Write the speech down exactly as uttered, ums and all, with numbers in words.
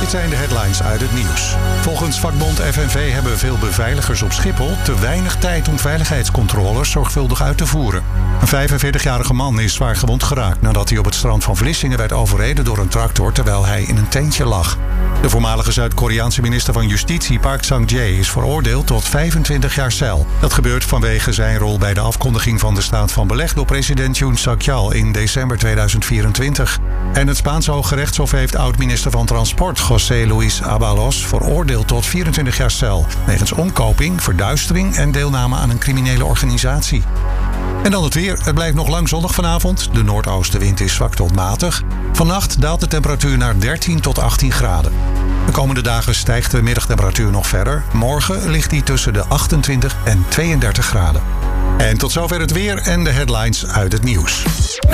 Dit zijn de headlines uit het nieuws. Volgens vakbond F N V hebben veel beveiligers op Schiphol te weinig tijd om veiligheidscontroles zorgvuldig uit te voeren. Een vijfenveertigjarige man is zwaar gewond geraakt nadat hij op het strand van Vlissingen werd overreden door een tractor terwijl hij in een tentje lag. De voormalige Zuid-Koreaanse minister van Justitie Park Sang-jae is veroordeeld tot vijfentwintig jaar cel. Dat gebeurt vanwege zijn rol bij de afkondiging van de staat van beleg door president Yoon Suk-yeol in december tweeduizend vierentwintig. En het Spaanse Hooggerechtshof heeft oud-minister van Transport José Luis Ábalos veroordeeld tot vierentwintig jaar cel wegens omkoping, verduistering en deelname aan een criminele organisatie. En dan het weer. Het blijft nog lang zonnig vanavond. De noordoostenwind is zwak tot matig. Vannacht daalt de temperatuur naar dertien tot achttien graden. De komende dagen stijgt de middagtemperatuur nog verder. Morgen ligt die tussen de achtentwintig en tweeëndertig graden. En tot zover het weer en de headlines uit het nieuws.